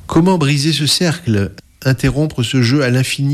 Comment briser ce cercle, interrompre ce jeu à l'infini ?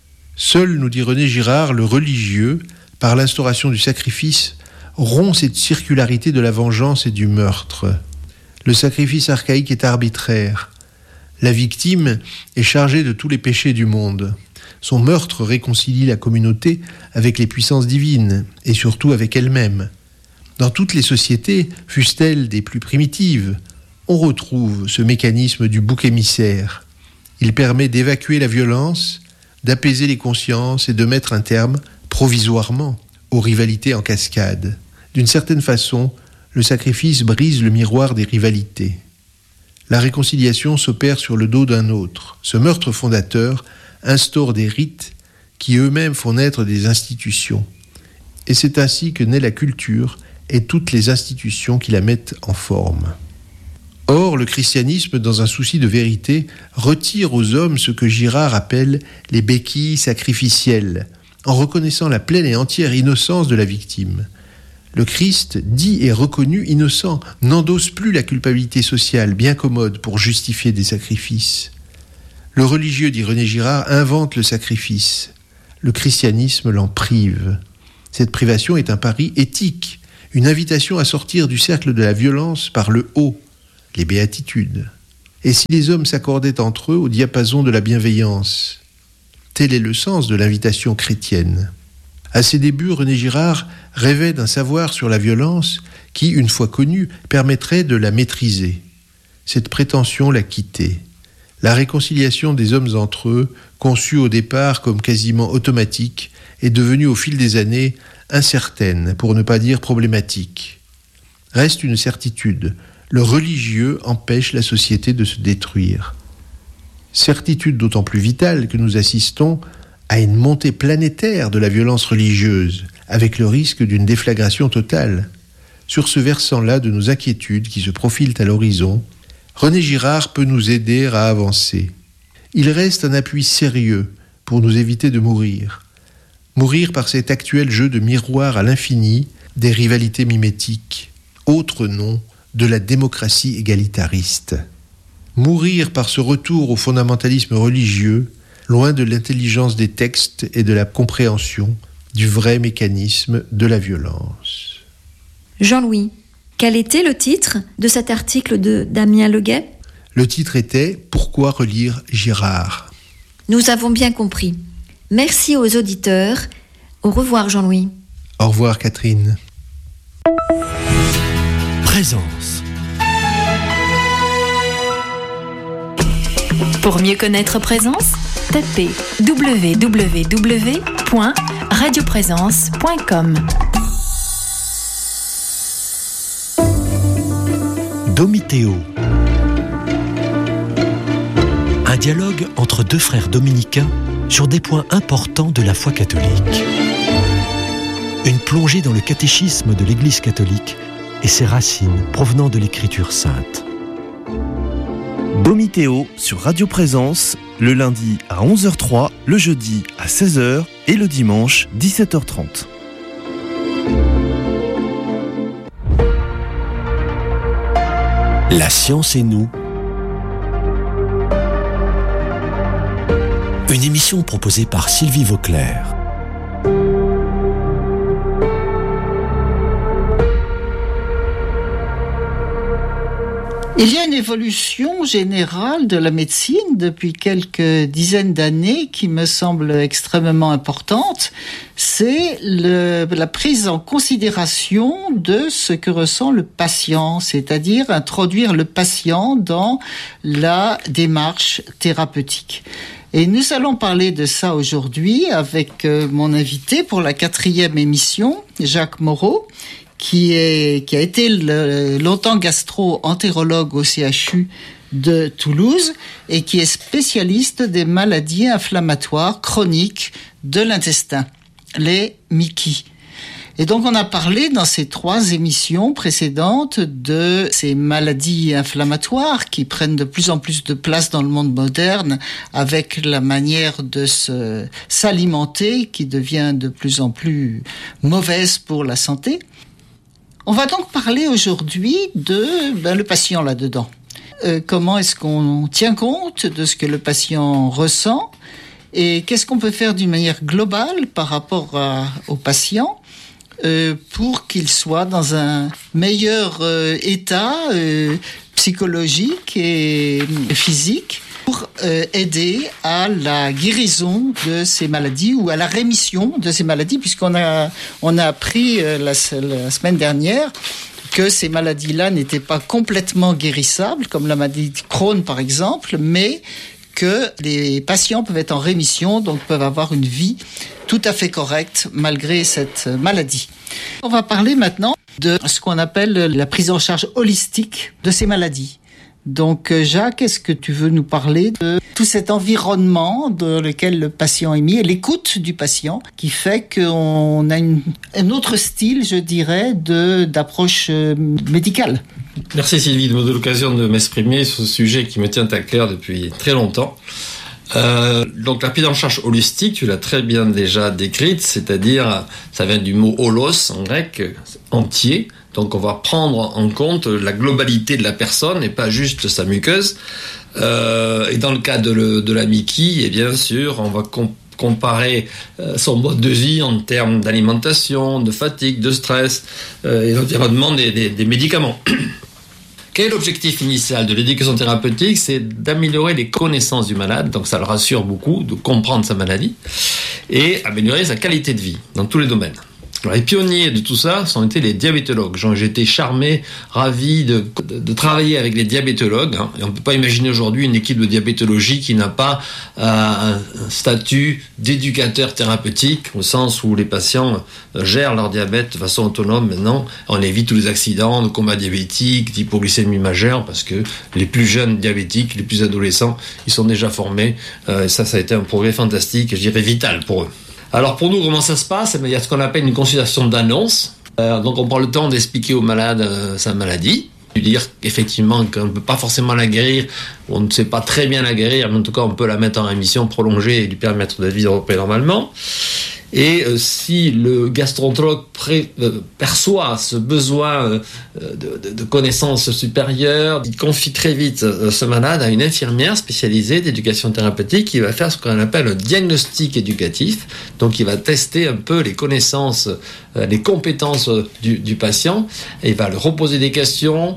Seul, nous dit René Girard, le religieux, par l'instauration du sacrifice, rompt cette circularité de la vengeance et du meurtre. Le sacrifice archaïque est arbitraire. La victime est chargée de tous les péchés du monde. Son meurtre réconcilie la communauté avec les puissances divines et surtout avec elle-même. Dans toutes les sociétés, fussent-elles des plus primitives, on retrouve ce mécanisme du bouc émissaire. Il permet d'évacuer la violence, d'apaiser les consciences et de mettre un terme, provisoirement, aux rivalités en cascade. D'une certaine façon, le sacrifice brise le miroir des rivalités. La réconciliation s'opère sur le dos d'un autre. Ce meurtre fondateur instaure des rites qui eux-mêmes font naître des institutions. Et c'est ainsi que naît la culture et toutes les institutions qui la mettent en forme. Or, le christianisme, dans un souci de vérité, retire aux hommes ce que Girard appelle les béquilles sacrificielles, en reconnaissant la pleine et entière innocence de la victime. Le Christ, dit et reconnu innocent, n'endosse plus la culpabilité sociale bien commode pour justifier des sacrifices. Le religieux, dit René Girard, invente le sacrifice. Le christianisme l'en prive. Cette privation est un pari éthique, une invitation à sortir du cercle de la violence par le haut, les béatitudes. Et si les hommes s'accordaient entre eux au diapason de la bienveillance ? Tel est le sens de l'invitation chrétienne. À ses débuts, René Girard rêvait d'un savoir sur la violence qui, une fois connu, permettrait de la maîtriser. Cette prétention l'a quitté. La réconciliation des hommes entre eux, conçue au départ comme quasiment automatique, est devenue au fil des années incertaine, pour ne pas dire problématique. Reste une certitude, le religieux empêche la société de se détruire. Certitude d'autant plus vitale que nous assistons à une montée planétaire de la violence religieuse, avec le risque d'une déflagration totale. Sur ce versant-là de nos inquiétudes qui se profilent à l'horizon, René Girard peut nous aider à avancer. Il reste un appui sérieux pour nous éviter de mourir. Mourir par cet actuel jeu de miroir à l'infini des rivalités mimétiques, autre nom de la démocratie égalitariste. Mourir par ce retour au fondamentalisme religieux, loin de l'intelligence des textes et de la compréhension du vrai mécanisme de la violence. Jean-Louis, quel était le titre de cet article de Damien Leguet ? Le titre était « Pourquoi relire Girard ?» Nous avons bien compris. Merci aux auditeurs. Au revoir Jean-Louis. Au revoir Catherine. Présence. Pour mieux connaître Présence, tapez www.radioprésence.com. Domitéo. Un dialogue entre deux frères dominicains sur des points importants de la foi catholique. Une plongée dans le catéchisme de l'Église catholique et ses racines provenant de l'Écriture sainte. Domitéo sur Radio Présence, le lundi à 11h03, le jeudi à 16h et le dimanche 17h30. La science et nous. Une émission proposée par Sylvie Vauclair. Il y a une évolution générale de la médecine depuis quelques dizaines d'années qui me semble extrêmement importante. C'est la prise en considération de ce que ressent le patient, c'est-à-dire introduire le patient dans la démarche thérapeutique. Et nous allons parler de ça aujourd'hui avec mon invité pour la 4e émission, Jacques Moreau, qui a été longtemps gastro-entérologue au CHU de Toulouse et qui est spécialiste des maladies inflammatoires chroniques de l'intestin, les MICI. Et donc on a parlé dans ces 3 émissions précédentes de ces maladies inflammatoires qui prennent de plus en plus de place dans le monde moderne avec la manière de s'alimenter qui devient de plus en plus mauvaise pour la santé. On va donc parler aujourd'hui de le patient là-dedans. comment est-ce qu'on tient compte de ce que le patient ressent et qu'est-ce qu'on peut faire d'une manière globale par rapport au patient pour qu'il soit dans un meilleur état psychologique et physique pour aider à la guérison de ces maladies ou à la rémission de ces maladies, puisqu'on a appris la semaine dernière que ces maladies-là n'étaient pas complètement guérissables, comme la maladie de Crohn par exemple, mais que les patients peuvent être en rémission, donc peuvent avoir une vie tout à fait correcte malgré cette maladie. On va parler maintenant de ce qu'on appelle la prise en charge holistique de ces maladies. Donc Jacques, est-ce que tu veux nous parler de tout cet environnement dans lequel le patient est mis et l'écoute du patient qui fait qu'on a un autre style, je dirais, d'approche médicale? Merci Sylvie de me donner l'occasion de m'exprimer sur ce sujet qui me tient à cœur depuis très longtemps. Donc la prise en charge holistique, tu l'as très bien déjà décrite, c'est-à-dire, ça vient du mot holos en grec, entier. Donc on va prendre en compte la globalité de la personne et pas juste sa muqueuse. Et dans le cas de la Mickey, et bien sûr, on va comparer son mode de vie en termes d'alimentation, de fatigue, de stress et l'environnement des médicaments. Quel est l'objectif initial de l'éducation thérapeutique? C'est d'améliorer les connaissances du malade, donc ça le rassure beaucoup de comprendre sa maladie, et améliorer sa qualité de vie dans tous les domaines. Alors, les pionniers de tout ça sont été les diabétologues. J'ai été charmé, ravi de travailler avec les diabétologues. Et on ne peut pas imaginer aujourd'hui une équipe de diabétologie qui n'a pas un statut d'éducateur thérapeutique, au sens où les patients gèrent leur diabète de façon autonome maintenant. On évite tous les accidents, le coma diabétique, d'hypoglycémie majeure, parce que les plus jeunes diabétiques, les plus adolescents, ils sont déjà formés. Et ça a été un progrès fantastique, je dirais vital pour eux. Alors pour nous, comment ça se passe? Il y a ce qu'on appelle une consultation d'annonce. Donc on prend le temps d'expliquer au malade sa maladie, lui dire effectivement qu'on ne peut pas forcément la guérir, on ne sait pas très bien la guérir, mais en tout cas on peut la mettre en rémission prolongée et lui permettre de vivre normalement. Et si le gastroentérologue perçoit ce besoin de connaissances supérieures, il confie très vite ce malade à une infirmière spécialisée d'éducation thérapeutique qui va faire ce qu'on appelle un diagnostic éducatif. Donc il va tester un peu les connaissances, les compétences du patient, et il va le reposer des questions.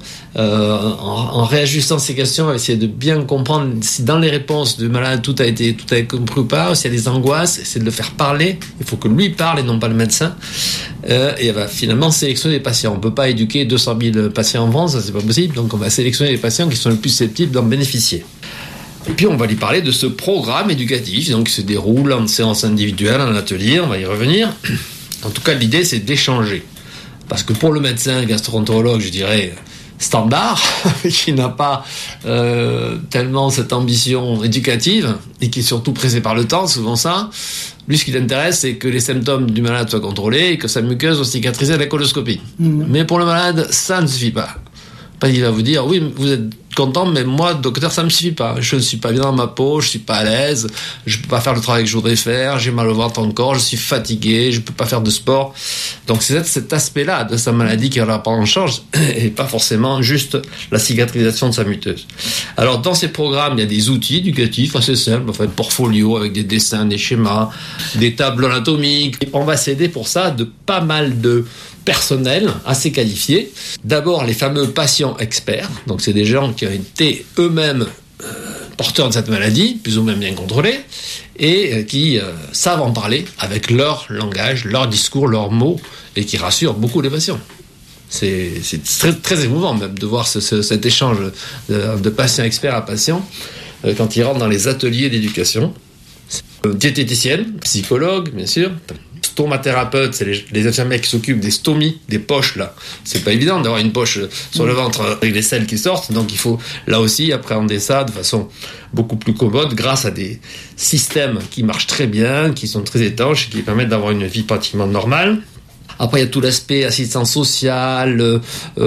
En réajustant ces questions, il va essayer de bien comprendre si dans les réponses du malade tout a été compris ou pas, s'il y a des angoisses, essayer de le faire parler. Il faut que lui parle et non pas le médecin. Et elle va finalement sélectionner des patients. On ne peut pas éduquer 200 000 patients en France, ça c'est pas possible. Donc on va sélectionner les patients qui sont les plus susceptibles d'en bénéficier. Et puis on va lui parler de ce programme éducatif, donc qui se déroule en séance individuelle, en atelier, on va y revenir. En tout cas, l'idée c'est d'échanger. Parce que pour le médecin gastro-entérologue, je dirais standard, qui n'a pas tellement cette ambition éducative et qui est surtout pressé par le temps, souvent ça. Lui, ce qui l'intéresse, c'est que les symptômes du malade soient contrôlés et que sa muqueuse soit cicatrisée à la coloscopie. Mais pour le malade, ça ne suffit pas. Parce qu'il va vous dire, oui, vous êtes content, mais moi, docteur, ça ne me suffit pas. Je ne suis pas bien dans ma peau, je ne suis pas à l'aise, je ne peux pas faire le travail que je voudrais faire, j'ai mal au ventre encore, je suis fatigué, je ne peux pas faire de sport. Donc c'est cet aspect-là de sa maladie qui va prendre en charge et pas forcément juste la cicatrisation de sa muqueuse. Alors dans ces programmes, il y a des outils éducatifs assez simples, enfin, un portfolio avec des dessins, des schémas, des tableaux anatomiques. Et on va s'aider pour ça de pas mal de personnel assez qualifié. D'abord, les fameux patients experts. Donc, c'est des gens qui ont été eux-mêmes porteurs de cette maladie, plus ou moins bien contrôlés, et qui savent en parler avec leur langage, leur discours, leurs mots, et qui rassurent beaucoup les patients. C'est très, très émouvant même de voir cet échange de patient expert à patient quand ils rentrent dans les ateliers d'éducation. Diététicienne, psychologue, bien sûr. Stomathérapeute, c'est les infirmières qui s'occupent des stomies, des poches là. C'est pas évident d'avoir une poche sur le ventre avec les selles qui sortent, donc il faut là aussi appréhender ça de façon beaucoup plus commode grâce à des systèmes qui marchent très bien, qui sont très étanches et qui permettent d'avoir une vie pratiquement normale. Après, il y a tout l'aspect assistance sociale,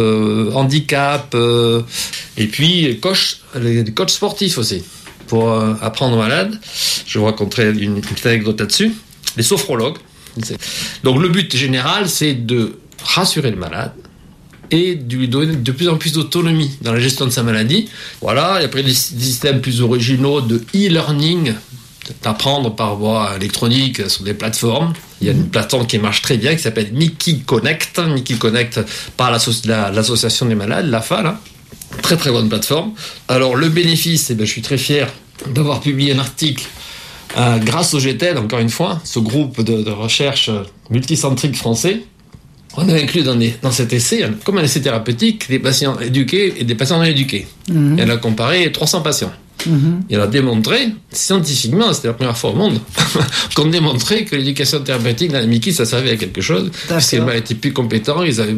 handicap, et puis coach sportif aussi. Pour apprendre aux malades, je vais vous raconter une petite anecdote là-dessus. Les sophrologues. Donc le but général, c'est de rassurer le malade et de lui donner de plus en plus d'autonomie dans la gestion de sa maladie. Voilà, et après des systèmes plus originaux de e-learning, d'apprendre par voie électronique sur des plateformes. Il y a une plateforme qui marche très bien qui s'appelle Mickey Connect par l'association des malades, l'AFA, là. Très très bonne plateforme. Alors le bénéfice, je suis très fier d'avoir publié un article grâce au GTED, encore une fois, ce groupe de recherche multicentrique français. On a inclus dans cet essai, comme un essai thérapeutique, des patients éduqués et des patients non éduqués. Et on a comparé 300 patients. Et on a démontré, scientifiquement, c'était la première fois au monde, qu'on démontrait que l'éducation thérapeutique dans les Mickey, ça servait à quelque chose, parce qu'ils étaient plus compétents, ils avaient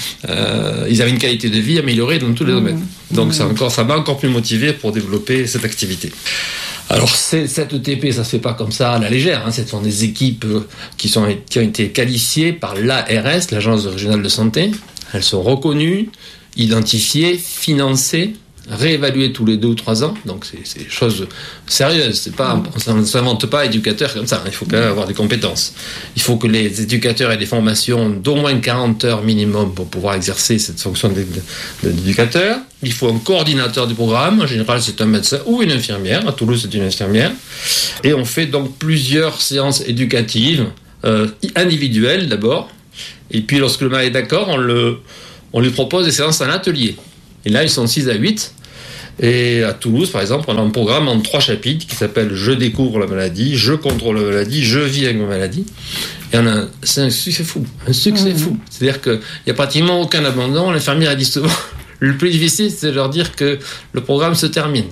une qualité de vie améliorée dans tous les domaines. Donc ça m'a encore plus motivé pour développer cette activité. Alors, cette ETP, ça se fait pas comme ça à la légère. Ce sont des équipes qui ont été qualifiées par l'ARS, l'Agence régionale de santé. Elles sont reconnues, identifiées, financées, réévaluées tous les 2 ou 3 ans. Donc, c'est des choses sérieuses. On ne s'invente pas éducateur comme ça. Il faut quand même avoir des compétences. Il faut que les éducateurs aient des formations d'au moins 40 heures minimum pour pouvoir exercer cette fonction d'éducateur. Il faut un coordinateur du programme. En général, c'est un médecin ou une infirmière. À Toulouse, c'est une infirmière. Et on fait donc plusieurs séances éducatives, individuelles d'abord. Et puis, lorsque le malade est d'accord, on lui propose des séances en atelier. Et là, ils sont 6 à 8. Et à Toulouse, par exemple, on a un programme en 3 chapitres qui s'appelle « Je découvre la maladie »,« Je contrôle la maladie »,« Je vis avec ma maladie ». Et c'est un succès fou. C'est-à-dire qu'il n'y a pratiquement aucun abandon. L'infirmière a dit souvent, le plus difficile, c'est de leur dire que le programme se termine.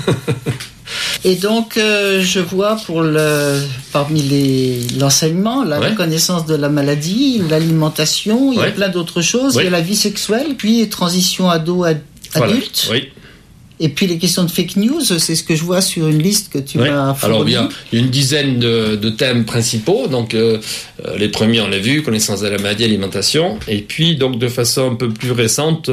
Et donc, je vois parmi l'enseignement, la reconnaissance de la maladie, l'alimentation, il y a plein d'autres choses. Il y a la vie sexuelle, puis transition ado-adulte. Oui. Et puis les questions de fake news, c'est ce que je vois sur une liste que tu m'as fournie. Alors il y a une dizaine de thèmes principaux. Donc les premiers, on l'a vu, connaissance de la maladie, alimentation. Et puis donc de façon un peu plus récente,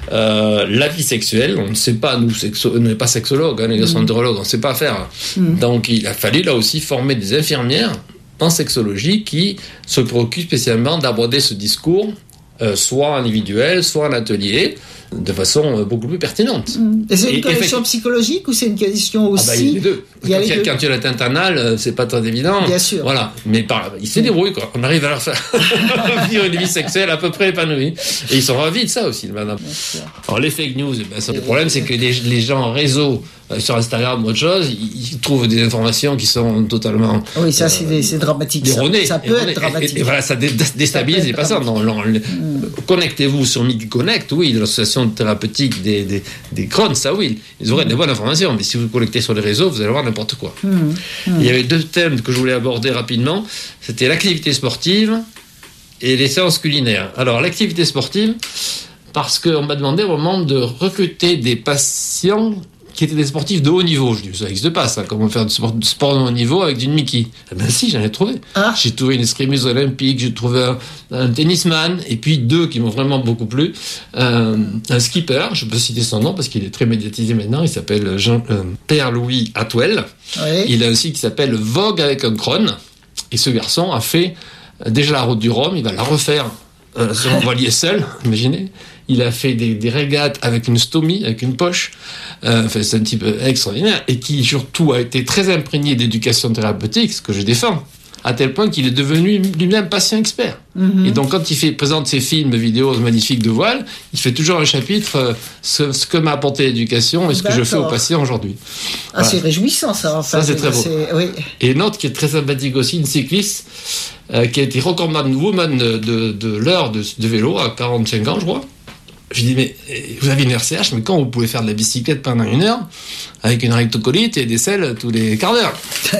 la vie sexuelle. On ne sait pas, nous, on n'est pas sexologue, les gastroentérologues, on ne sait pas faire. Donc il a fallu là aussi former des infirmières en sexologie qui se préoccupent spécialement d'aborder ce discours, soit individuel, soit en atelier, de façon beaucoup plus pertinente. Et c'est une question psychologique ou c'est une question aussi... les deux. Quand tu as l'atteinte anale, c'est pas très évident. Bien sûr. Voilà. Mais ils se débrouillent, quoi. On arrive à leur faire vivre une vie sexuelle à peu près épanouie. Et ils sont ravis de ça aussi, madame. Alors, les fake news, le problème, c'est que les gens en réseau, sur Instagram ou autre chose, ils trouvent des informations qui sont totalement... Oui, ça, c'est dramatique. Erronées. Ça peut être dramatique. Et voilà, ça déstabilise les patients. Connectez-vous sur Mickey Connect, oui, de l'association thérapeutique des Crohn, ça oui, ils auraient des bonnes informations, mais si vous connectez sur les réseaux, vous allez voir n'importe quoi. Il y avait 2 thèmes que je voulais aborder rapidement, c'était l'activité sportive et les séances culinaires. Alors l'activité sportive, parce qu'on m'a demandé au moment de recruter des patients qui étaient des sportifs de haut niveau. Je dis, ça n'existe pas, ça. Comment faire du sport de haut niveau avec du Mickey? Eh ben si, j'en ai trouvé. J'ai trouvé une escrimeuse olympique, j'ai trouvé un tennisman, et puis 2 qui m'ont vraiment beaucoup plu. Un skipper, je peux citer son nom parce qu'il est très médiatisé maintenant, il s'appelle Pierre-Louis Atwell. Oui. Il a aussi qui s'appelle Vogue avec un Crohn. Et ce garçon a fait déjà la route du Rhum, il va la refaire sur un voilier seul, imaginez. Il a fait des régates avec une stomie, avec une poche. C'est un type extraordinaire et qui, surtout, a été très imprégné d'éducation thérapeutique, ce que je défends, à tel point qu'il est devenu lui-même patient expert. Et donc, quand il présente ses films, vidéos magnifiques de voile, il fait toujours un chapitre ce que m'a apporté l'éducation et ce que je fais aux patients aujourd'hui. Voilà. C'est réjouissant, ça. Ça, c'est très beau. Oui. Et une autre qui est très sympathique aussi, une cycliste qui a été recordman woman de l'heure de vélo à 45 ans, je crois. Je dis, mais vous avez une RCH, mais quand vous pouvez faire de la bicyclette pendant 1 heure, avec une rectocolite et des selles tous les quarts d'heure?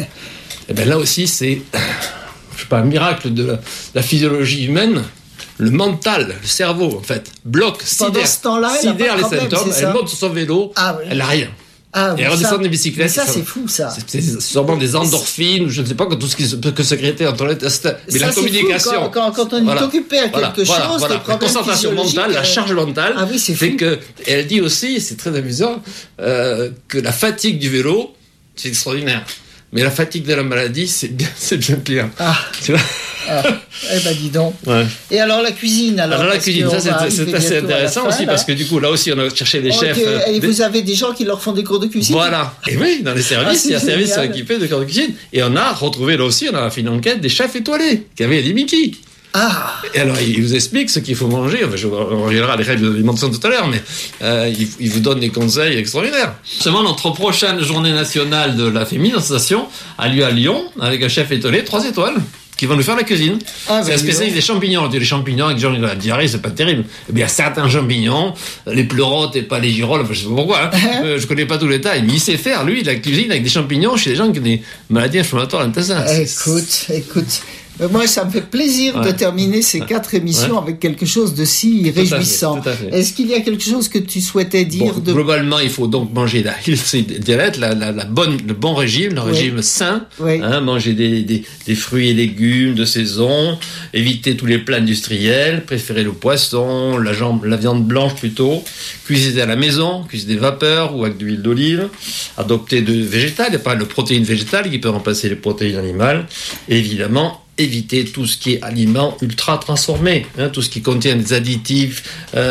Et bien là aussi, c'est, je sais pas, un miracle de la physiologie humaine. Le mental, le cerveau, en fait, bloque, sidère les symptômes, elle monte sur son vélo, elle n'a rien. Et elle redescend des bicyclettes. Mais ça, c'est fou, ça. C'est sûrement des endorphines, ou je ne sais pas, tout ce qui peut sécréter entre les tests. Mais la communication. Quand on est occupé à quelque chose, la concentration mentale, la charge mentale. C'est que, et elle dit aussi, c'est très amusant, que la fatigue du vélo, c'est extraordinaire. Mais la fatigue de la maladie, c'est bien pire. Tu vois? Eh ben dis donc. Ouais. Et alors la cuisine Alors la cuisine, ça c'est assez intéressant aussi parce que du coup là aussi on a cherché des chefs. Et vous avez des gens qui leur font des cours de cuisine. Voilà. Et oui, dans les services, il y a services sont équipés de cours de cuisine. Et on a retrouvé là aussi, on a fait une enquête des chefs étoilés qui avaient des Mickey. Ah. Et alors, il vous explique ce qu'il faut manger. Enfin, on reviendra à les règles de l'alimentation tout à l'heure, mais il vous donne des conseils extraordinaires. Seulement, notre prochaine journée nationale de la féminisation a lieu à Lyon, avec un chef étoilé 3 étoiles, qui va nous faire la cuisine. C'est un spécialiste des champignons. On dit les champignons, avec gens qui ont la diarrhée, c'est pas terrible. Eh bien, certains champignons, les pleurotes et pas les girolles, enfin, je sais pas pourquoi, hein. Je connais pas tous les détails, mais il sait faire, lui, la cuisine avec des champignons chez des gens qui ont des maladies inflammatoires d'intestin. Écoute. Moi, ça me fait plaisir de terminer ces 4 émissions avec quelque chose de si réjouissant. Tout à fait. Est-ce qu'il y a quelque chose que tu souhaitais dire Globalement, il faut donc manger la healthy diet, le bon régime, le régime sain. Oui. Hein, manger des fruits et légumes de saison, éviter tous les plats industriels, préférer le poisson, la viande blanche plutôt, cuisiner à la maison, cuisiner vapeur ou avec de l'huile d'olive, adopter de végétal, il y a pas de protéines végétales qui peuvent remplacer les protéines animales, et évidemment, éviter tout ce qui est aliments ultra transformés, tout ce qui contient des additifs,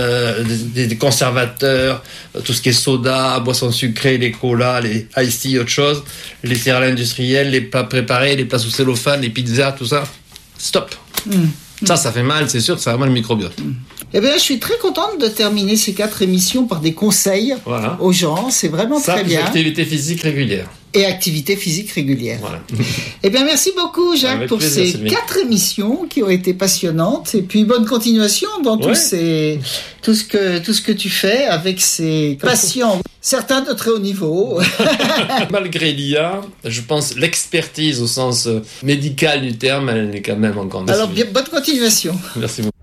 des conservateurs, tout ce qui est soda, boissons sucrées, les colas, les iced tea, autre chose, les céréales industrielles, les plats préparés, les plats sous cellophane, les pizzas, tout ça. Stop. Ça fait mal, c'est sûr, ça va mal le microbiote. Eh bien, je suis très contente de terminer ces 4 émissions par des conseils aux gens. C'est vraiment très bien. Activité physique régulière. Et activité physique régulière. Voilà. Eh bien, merci beaucoup, Jacques, avec pour plaisir, ces 4 émissions qui ont été passionnantes. Et puis, bonne continuation dans tout ce que tu fais avec ces patients, certains de très haut niveau. Malgré l'IA, je pense l'expertise au sens médical du terme, elle est quand même encore nécessaire. Alors, bonne continuation. Merci beaucoup.